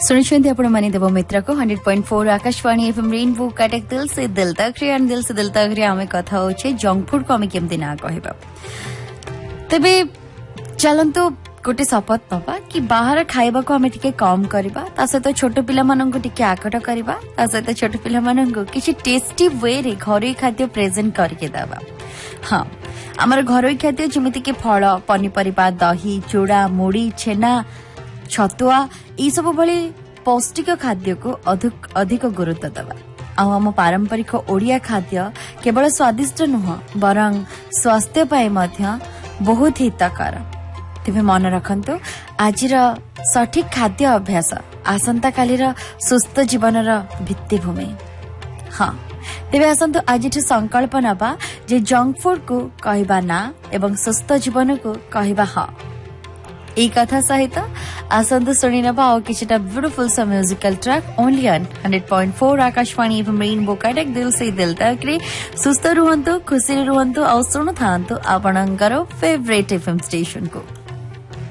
सुनिछन्ति आपण माने देव मित्र को 100.4 आकाशवाणी एफएम रेनबो कटक दिल से दिल तक रे एंड दिल से दिल तक रे आमे कथा होचे जंक फूड को आमे केमति ना कहबा। तबे चलंतो गोटे शपथ नबा कि बाहर खाइबा को आमे टिके कम करबा, ता सहित छोट पिला मानन को टिके आकट करबा, ता सहित छोट पिला मानन को किछि टेस्टी वे रे घरोई खाद्य प्रेजेंट करके दाबा। हां, हमर घरोई खाद्य जेमिति के फल, पनिपरिबा, दही, चूड़ा, मुड़ी, छेना, छतुआ ई सब भली पौष्टिक खाद्य को अधिक गुरुत्व दबा। आम पारंपरिक ओडिया खाद्य केवल स्वादिष्ट नुह बरं स्वास्थ्य पाए मध्य बहुत हितकर। तेबे मन रखंतु आजिर सठिक खाद्य अभ्यास आसंता कालीर सुस्थ जीवनर भित्तिभूमि। हाँ, तेबे आसंतु आज संकल्प नबा जे जंक फूड को कहबा ना एवं सुस्थ जीवन को कहबा हाँ। এই কথা সহিত আসন্তু শুনি নেবা আর কিছুটা বিউটিফুল সা musical track only on 100.4 Akashvani FM rainbow Cuttack दिल से दिल तक रे सुस्थ रुहंतु खुशी रुहंतु और सुनु थांतु आपणकर फेवरेट एफएम स्टेशन को।